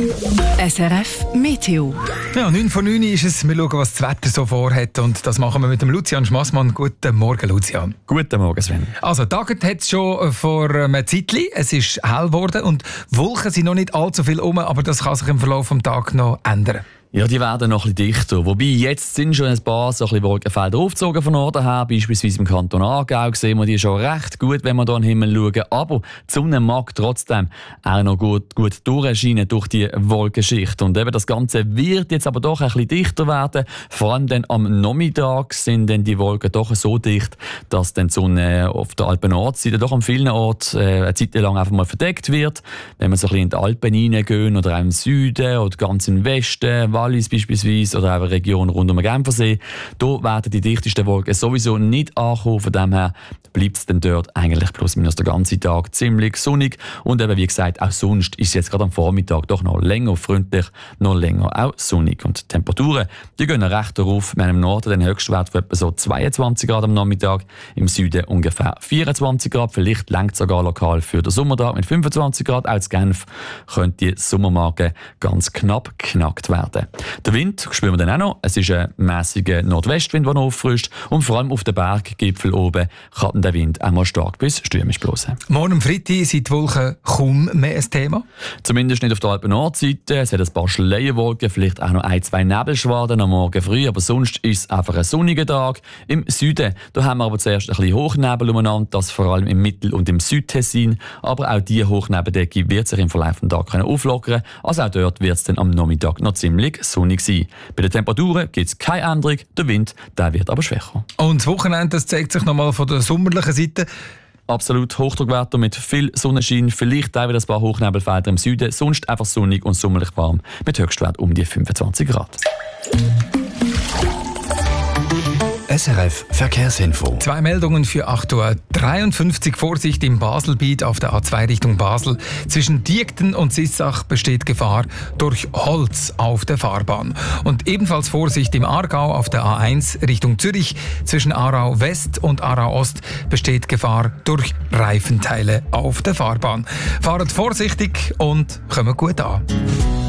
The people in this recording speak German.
SRF Meteo. Ja, 9 von 9 ist es. Wir schauen, was das Wetter so vorhat. Und das machen wir mit dem Lucian Schmassmann. Guten Morgen, Lucian. Guten Morgen, Sven. Also, Tag hat es schon vor einem Zeitchen. Es ist hell geworden und Wolken sind noch nicht allzu viel um, aber das kann sich im Verlauf des Tages noch ändern. Ja, die werden noch ein bisschen dichter. Wobei, jetzt sind schon ein paar so ein bisschen Wolkenfelder aufgezogen von Norden her. Beispielsweise im Kanton Aargau sehen wir die schon recht gut, wenn wir hier in den Himmel schauen. Aber die Sonne mag trotzdem auch noch gut durchscheinen durch die Wolkenschicht. Und eben das Ganze wird jetzt aber doch ein bisschen dichter werden. Vor allem dann am Nachmittag sind dann die Wolken doch so dicht, dass dann die Sonne auf der Alpen-Nordseite doch an vielen Orten eine Zeit lang einfach mal verdeckt wird. Wenn wir so ein bisschen in die Alpen hineingehen oder auch im Süden oder ganz im Westen, Wallis beispielsweise oder auch eine Region rund um den Genfersee, da werden die dichtesten Wolken sowieso nicht ankommen. Von dem her bleibt es dann dort eigentlich plus minus den ganzen Tag ziemlich sonnig. Und eben, wie gesagt, auch sonst ist es jetzt gerade am Vormittag doch noch länger freundlich, noch länger auch sonnig. Und die Temperaturen, die gehen recht darauf. Wir haben im Norden den Höchstwert von etwa so 22 Grad am Nachmittag, im Süden ungefähr 24 Grad. Vielleicht reicht sogar lokal für den Sommertag mit 25 Grad. Auch in Genf könnte die Sommermarke ganz knapp geknackt werden. Der Wind spüren wir dann auch noch. Es ist ein mäßiger Nordwestwind, der noch auffrischt. Und vor allem auf den Berggipfel oben kann der Wind auch mal stark bis stürmisch blosen. Morgen am Freitag sind die Wolken kaum mehr ein Thema. Zumindest nicht auf der Alpen-Nordseite. Es hat ein paar Schleierwolken, vielleicht auch noch ein, zwei Nebelschwaden am Morgen früh. Aber sonst ist es einfach ein sonniger Tag. Im Süden da haben wir aber zuerst ein bisschen Hochnebel umeinander, das vor allem im Mittel- und im Südtessin. Aber auch diese Hochnebeldecke wird sich im Verlauf des Tages auflockern. Also auch dort wird es dann am Nachmittag noch ziemlich sonnig sein. Bei den Temperaturen gibt es keine Änderung. Der Wind der wird aber schwächer. Und das Wochenende das zeigt sich nochmal von der sommerlichen Seite. Absolut Hochdruckwetter mit viel Sonnenschein, vielleicht auch wieder ein paar Hochnebelfelder im Süden, sonst einfach sonnig und sommerlich warm mit Höchstwert um die 25 Grad. SRF Verkehrsinfo. 2 Meldungen für 8:53 Uhr. Vorsicht im Baselbiet auf der A2 Richtung Basel. Zwischen Diekten und Sissach besteht Gefahr durch Holz auf der Fahrbahn. Und ebenfalls Vorsicht im Aargau auf der A1 Richtung Zürich. Zwischen Aarau West und Aarau Ost besteht Gefahr durch Reifenteile auf der Fahrbahn. Fahrt vorsichtig und kommt gut an.